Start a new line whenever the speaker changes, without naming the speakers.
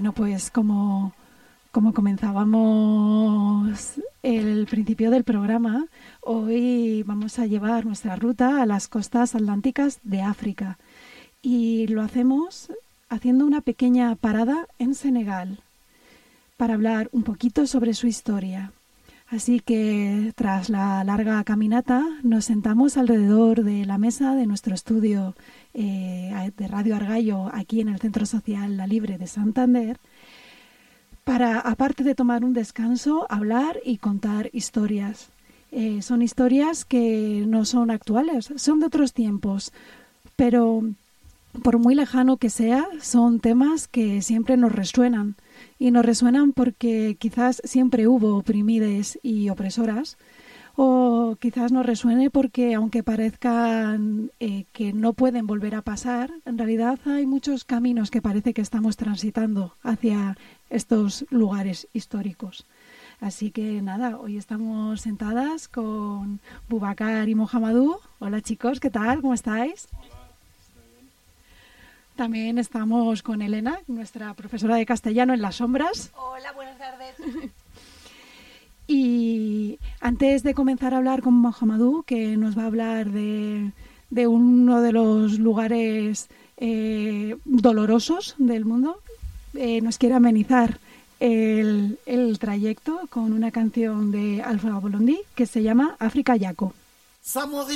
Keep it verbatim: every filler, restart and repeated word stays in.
Bueno, pues como, como comenzábamos el principio del programa, hoy vamos a llevar nuestra ruta a las costas atlánticas de África y lo hacemos haciendo una pequeña parada en Senegal para hablar un poquito sobre su historia. Así que tras la larga caminata nos sentamos alrededor de la mesa de nuestro estudio eh, de Radio Argallo aquí en el Centro Social La Libre de Santander para, aparte de tomar un descanso, hablar y contar historias. Eh, son historias que no son actuales, son de otros tiempos, pero por muy lejano que sea, son temas que siempre nos resuenan. Y nos resuenan porque quizás siempre hubo oprimides y opresoras, o quizás nos resuene porque aunque parezcan eh, que no pueden volver a pasar, en realidad hay muchos caminos que parece que estamos transitando hacia estos lugares históricos. Así que nada, hoy estamos sentadas con Boubacar y Mohamedou. Hola chicos, ¿qué tal? ¿Cómo estáis? También estamos con Elena, nuestra profesora de castellano en las sombras.
Hola, buenas tardes.
Y antes de comenzar a hablar con Mohamedou, que nos va a hablar de, de uno de los lugares eh, dolorosos del mundo, eh, nos quiere amenizar el, el trayecto con una canción de Alpha Blondy que se llama África Yaco.